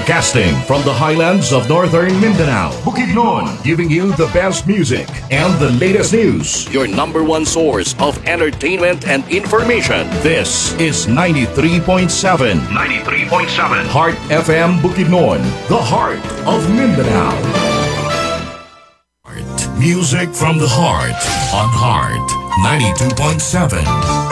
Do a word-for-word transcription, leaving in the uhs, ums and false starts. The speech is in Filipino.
Broadcasting from the highlands of northern Mindanao, Bukidnon, giving you the best music and the latest news. Your number one source of entertainment and information. This is ninety-three point seven. ninety-three point seven. Heart F M Bukidnon, the heart of Mindanao. Music from the heart on Heart ninety-two point seven.